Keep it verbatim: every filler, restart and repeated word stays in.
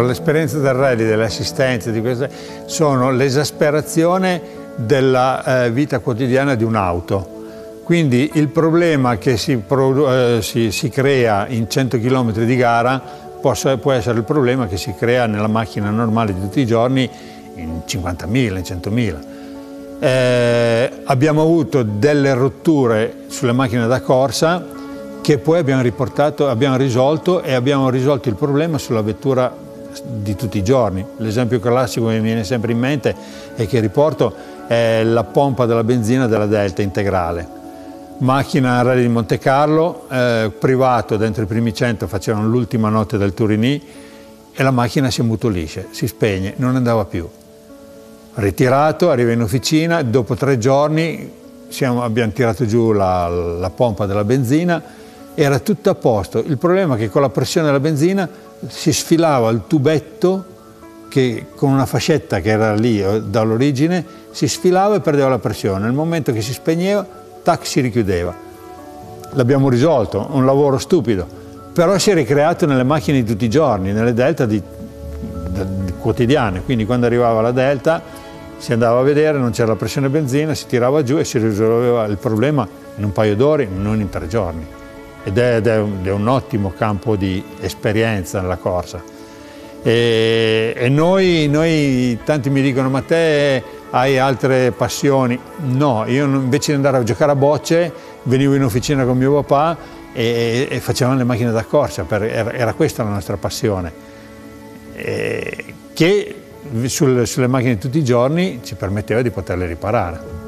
L'esperienza del rally, delle assistenze, di queste, sono l'esasperazione della eh, vita quotidiana di un'auto. Quindi il problema che si, eh, si, si crea in cento chilometri di gara possa, può essere il problema che si crea nella macchina normale di tutti i giorni in cinquantamila, in centomila. Eh, abbiamo avuto delle rotture sulle macchine da corsa che poi abbiamo riportato, abbiamo risolto e abbiamo risolto il problema sulla vettura di tutti i giorni. L'esempio classico che mi viene sempre in mente e che riporto è la pompa della benzina della Delta integrale. Macchina rally di Monte Carlo, eh, privato, dentro i primi cento facevano l'ultima notte del Turini e la macchina si ammutolisce, si spegne, non andava più. Ritirato, arriva in officina, dopo tre giorni siamo, abbiamo tirato giù la, la pompa della benzina, era tutto a posto. Il problema è che con la pressione della benzina si sfilava il tubetto che con una fascetta che era lì dall'origine si sfilava e perdeva la pressione. Nel momento che si spegneva, tac, si richiudeva. L'abbiamo risolto, un lavoro stupido, però si è ricreato nelle macchine di tutti i giorni, nelle Delta di, di, di quotidiane. Quindi quando arrivava la Delta si andava a vedere, non c'era la pressione benzina, si tirava giù e si risolveva il problema in un paio d'ore, non in tre giorni. Ed è, ed è, un, è un ottimo campo di esperienza nella corsa. E, e noi, noi, tanti mi dicono, ma te hai altre passioni? No, io invece di andare a giocare a bocce venivo in officina con mio papà e, e facevamo le macchine da corsa, per, era, era questa la nostra passione, e, che sul, sulle macchine di tutti i giorni ci permetteva di poterle riparare.